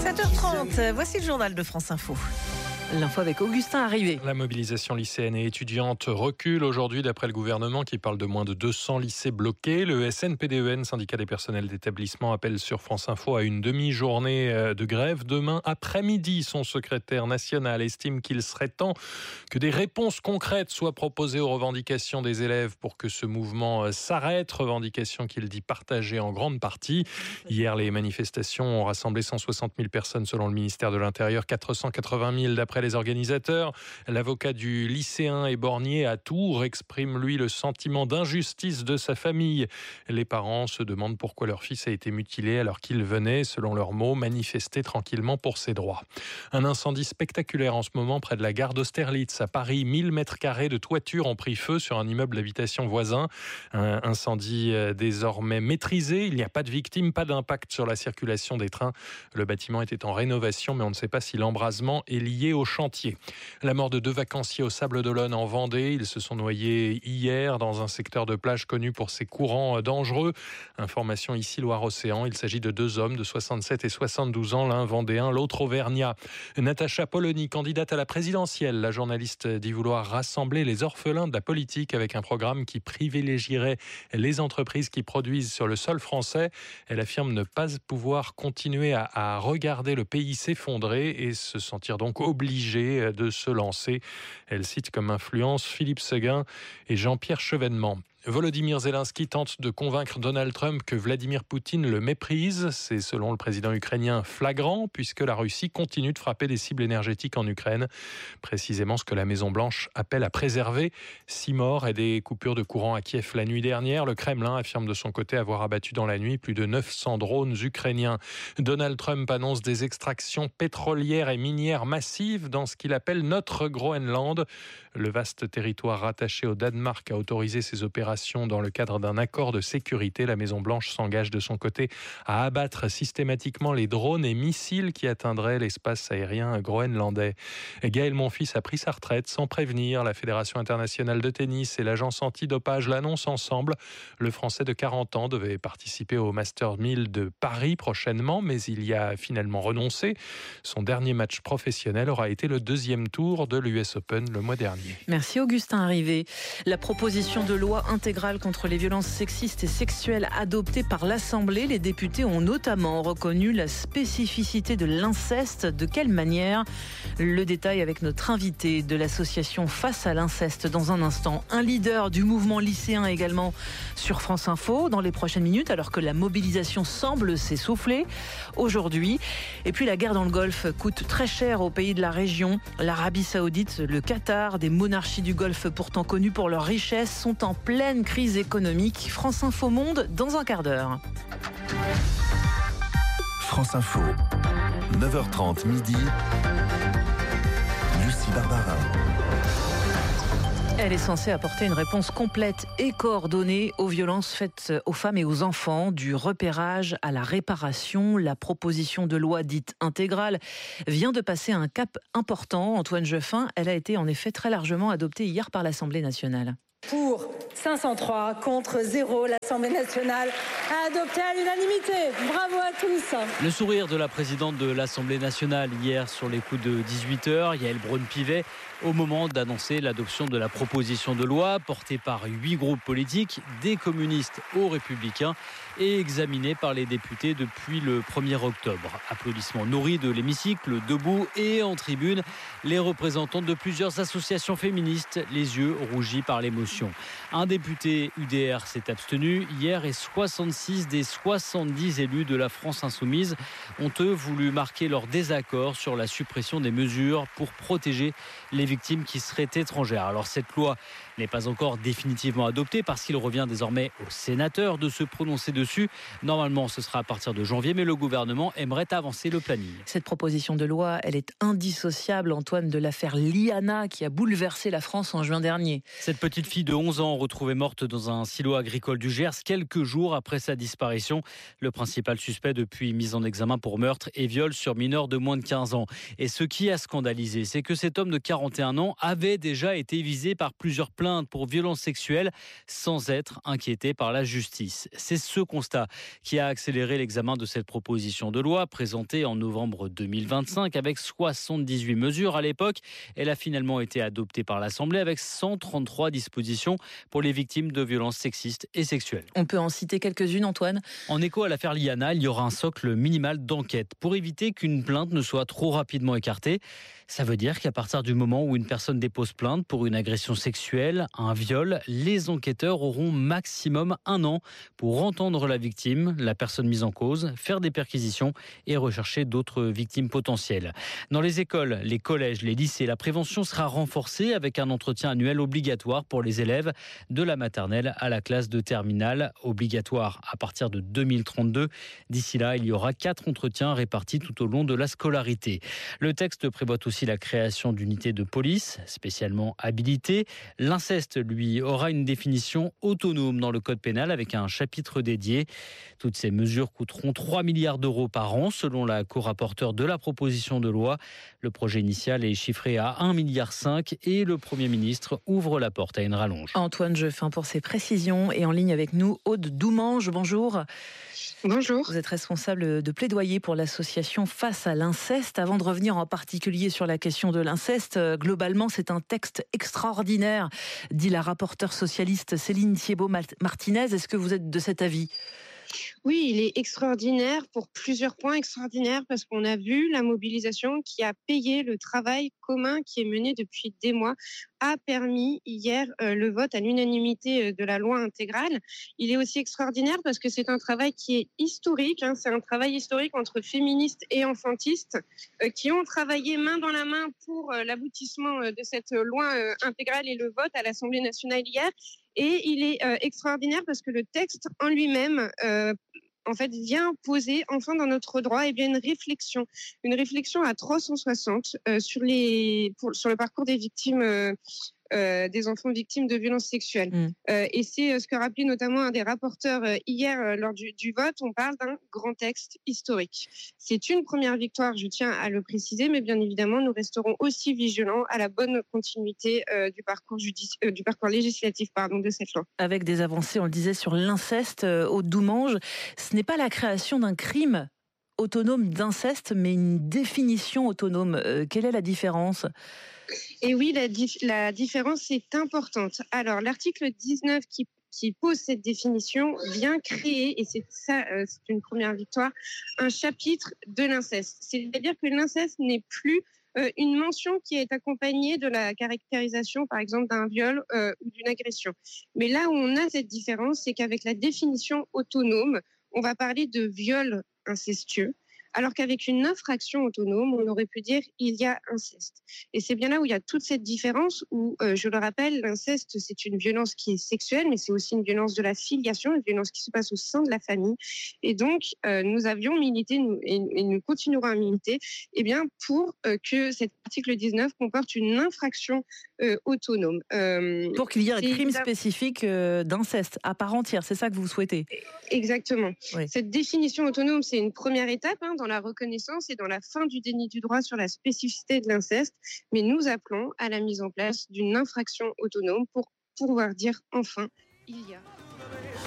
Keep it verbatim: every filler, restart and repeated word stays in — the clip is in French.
sept heures trente, voici le journal de France Info. L'info avec Augustin Arrivé. La mobilisation lycéenne et étudiante recule aujourd'hui d'après le gouvernement qui parle de moins de deux cents lycées bloqués. Le S N P D E N, syndicat des personnels d'établissement, appelle sur France Info à une demi-journée de grève demain après-midi. Son secrétaire national estime qu'il serait temps que des réponses concrètes soient proposées aux revendications des élèves pour que ce mouvement s'arrête. Revendications qu'il dit partagées en grande partie. Hier, les manifestations ont rassemblé cent soixante mille personnes selon le ministère de l'Intérieur, quatre cent quatre-vingt mille d'après les organisateurs. L'avocat du lycéen et bornier à Tours exprime, lui, le sentiment d'injustice de sa famille. Les parents se demandent pourquoi leur fils a été mutilé alors qu'il venait, selon leurs mots, manifester tranquillement pour ses droits. Un incendie spectaculaire en ce moment près de la gare d'Austerlitz. À Paris, mille mètres carrés de toiture ont pris feu sur un immeuble d'habitation voisin. Un incendie désormais maîtrisé. Il n'y a pas de victimes, pas d'impact sur la circulation des trains. Le bâtiment était en rénovation, mais on ne sait pas si l'embrasement est lié au chantier. La mort de deux vacanciers au Sable d'Olonne en Vendée. Ils se sont noyés hier dans un secteur de plage connu pour ses courants dangereux. Information ici Loire-Océan. Il s'agit de deux hommes de soixante-sept et soixante-douze ans, l'un vendéen, l'autre auvergnat. Natacha Polony, candidate à la présidentielle. La journaliste dit vouloir rassembler les orphelins de la politique avec un programme qui privilégierait les entreprises qui produisent sur le sol français. Elle affirme ne pas pouvoir continuer à, à regarder le pays s'effondrer et se sentir donc obligée de se lancer. Elle cite comme influence Philippe Séguin et Jean-Pierre Chevènement. Volodymyr Zelensky tente de convaincre Donald Trump que Vladimir Poutine le méprise. C'est selon le président ukrainien flagrant puisque la Russie continue de frapper des cibles énergétiques en Ukraine. Précisément ce que la Maison-Blanche appelle à préserver. Six morts et des coupures de courant à Kiev la nuit dernière. Le Kremlin affirme de son côté avoir abattu dans la nuit plus de neuf cents drones ukrainiens. Donald Trump annonce des extractions pétrolières et minières massives dans ce qu'il appelle notre Groenland. Le vaste territoire rattaché au Danemark a autorisé ces opérations dans le cadre d'un accord de sécurité. La Maison-Blanche s'engage de son côté à abattre systématiquement les drones et missiles qui atteindraient l'espace aérien groenlandais. Gaël Monfils a pris sa retraite sans prévenir. La Fédération internationale de tennis et l'agence antidopage l'annoncent ensemble. Le Français de quarante ans devait participer au Masters mille de Paris prochainement, mais il y a finalement renoncé. Son dernier match professionnel aura été le deuxième tour de l'U S Open le mois dernier. Merci Augustin Arrivé. La proposition de loi intégrale contre les violences sexistes et sexuelles adoptée par l'Assemblée. Les députés ont notamment reconnu la spécificité de l'inceste. De quelle manière ? Le détail avec notre invité de l'association Face à l'inceste dans un instant. Un leader du mouvement lycéen également sur France Info dans les prochaines minutes alors que la mobilisation semble s'essouffler aujourd'hui. Et puis la guerre dans le Golfe coûte très cher aux pays de la région. L'Arabie Saoudite, le Qatar, des monarchies du Golfe pourtant connues pour leur richesse sont en pleine crise économique. France Info Monde dans un quart d'heure. France Info, neuf heures trente midi. Lucie Barbarin. Elle est censée apporter une réponse complète et coordonnée aux violences faites aux femmes et aux enfants, du repérage à la réparation. La proposition de loi dite intégrale vient de passer un cap important. Antoine Jeuffin, elle a été en effet très largement adoptée hier par l'Assemblée nationale. Pour cinq cent trois, contre zéro, l'Assemblée nationale a adopté à l'unanimité. Bravo à tous. Le sourire de la présidente de l'Assemblée nationale hier sur les coups de dix-huit heures, Yaël Braun-Pivet, au moment d'annoncer l'adoption de la proposition de loi portée par huit groupes politiques, des communistes aux républicains, et examinée par les députés depuis le premier octobre. Applaudissements nourris de l'hémicycle, debout et en tribune, les représentants de plusieurs associations féministes, les yeux rougis par l'émotion. Un député U D R s'est abstenu hier et soixante-six des soixante-dix élus de la France insoumise ont eux voulu marquer leur désaccord sur la suppression des mesures pour protéger les victimes qui seraient étrangères. Alors cette loi n'est pas encore définitivement adoptée parce qu'il revient désormais aux sénateurs de se prononcer dessus. Normalement, ce sera à partir de janvier, mais le gouvernement aimerait avancer le planning. Cette proposition de loi, elle est indissociable, Antoine, de l'affaire Liana qui a bouleversé la France en juin dernier. Cette petite fille fille de onze ans retrouvée morte dans un silo agricole du Gers quelques jours après sa disparition. Le principal suspect depuis mis en examen pour meurtre et viol sur mineur de moins de quinze ans. Et ce qui a scandalisé, c'est que cet homme de quarante et un ans avait déjà été visé par plusieurs plaintes pour violences sexuelles sans être inquiété par la justice. C'est ce constat qui a accéléré l'examen de cette proposition de loi présentée en novembre deux mille vingt-cinq avec soixante-dix-huit mesures à l'époque. Elle a finalement été adoptée par l'Assemblée avec cent trente-trois dispositions pour les victimes de violences sexistes et sexuelles. On peut en citer quelques-unes, Antoine. En écho à l'affaire Liana, il y aura un socle minimal d'enquête pour éviter qu'une plainte ne soit trop rapidement écartée. Ça veut dire qu'à partir du moment où une personne dépose plainte pour une agression sexuelle, un viol, les enquêteurs auront maximum un an pour entendre la victime, la personne mise en cause, faire des perquisitions et rechercher d'autres victimes potentielles. Dans les écoles, les collèges, les lycées, la prévention sera renforcée avec un entretien annuel obligatoire pour les élèves de la maternelle à la classe de terminale, obligatoire à partir de deux mille trente-deux. D'ici là, il y aura quatre entretiens répartis tout au long de la scolarité. Le texte prévoit aussi la création d'unités de police spécialement habilitées. L'inceste, lui, aura une définition autonome dans le code pénal avec un chapitre dédié. Toutes ces mesures coûteront trois milliards d'euros par an selon la co-rapporteure de la proposition de loi. Le projet initial est chiffré à un virgule cinq milliard et le Premier ministre ouvre la porte à une rallonge. Antoine Jeffin pour ses précisions et en ligne avec nous, Aude Doumange. Bonjour. Bonjour. Vous êtes responsable de plaidoyer pour l'association Face à l'inceste. Avant de revenir en particulier sur la question de l'inceste, globalement, c'est un texte extraordinaire, dit la rapporteure socialiste Céline Thiébaut-Martinez. Est-ce que vous êtes de cet avis ? Oui, il est extraordinaire pour plusieurs points extraordinaires parce qu'on a vu la mobilisation qui a payé le travail commun qui est mené depuis des mois, a permis hier euh, le vote à l'unanimité de la loi intégrale. Il est aussi extraordinaire parce que c'est un travail qui est historique, hein, c'est un travail historique entre féministes et enfantistes euh, qui ont travaillé main dans la main pour euh, l'aboutissement euh, de cette loi euh, intégrale et le vote à l'Assemblée nationale hier. Et il est euh, extraordinaire parce que le texte en lui-même euh, en fait, vient poser enfin dans notre droit eh bien, une réflexion, une réflexion à trois cent soixante euh, sur, les, pour, sur le parcours des victimes, euh, euh, des enfants victimes de violences sexuelles. Mmh. Euh, et c'est euh, ce que rappelait notamment un des rapporteurs euh, hier euh, lors du, du vote. On parle d'un grand texte historique. C'est une première victoire, je tiens à le préciser, mais bien évidemment, nous resterons aussi vigilants à la bonne continuité euh, du, parcours judici- euh, du parcours législatif pardon, de cette loi. Avec des avancées, on le disait, sur l'inceste, euh, au Doumange, ce n'est pas la création d'un crime autonome d'inceste, mais une définition autonome. Euh, quelle est la différence ? Et oui, la, dif- la différence est importante. Alors, l'article dix-neuf qui, qui pose cette définition vient créer, et c'est ça, euh, c'est une première victoire, un chapitre de l'inceste. C'est-à-dire que l'inceste n'est plus euh, une mention qui est accompagnée de la caractérisation, par exemple, d'un viol euh, ou d'une agression. Mais là où on a cette différence, c'est qu'avec la définition autonome, on va parler de viol incestueux. Alors qu'avec une infraction autonome, on aurait pu dire il y a inceste. Et c'est bien là où il y a toute cette différence où, euh, je le rappelle, l'inceste, c'est une violence qui est sexuelle, mais c'est aussi une violence de la filiation, une violence qui se passe au sein de la famille. Et donc, euh, nous avions milité, nous, et, et nous continuerons à militer, eh bien, pour euh, que cet article dix-neuf comporte une infraction euh, autonome. Euh, pour qu'il y ait un crime évidemment... spécifique euh, d'inceste à part entière, c'est ça que vous souhaitez ? Exactement. Oui. Cette définition autonome, c'est une première étape hein, dans la reconnaissance et dans la fin du déni du droit sur la spécificité de l'inceste, mais nous appelons à la mise en place d'une infraction autonome pour pouvoir dire enfin, il y a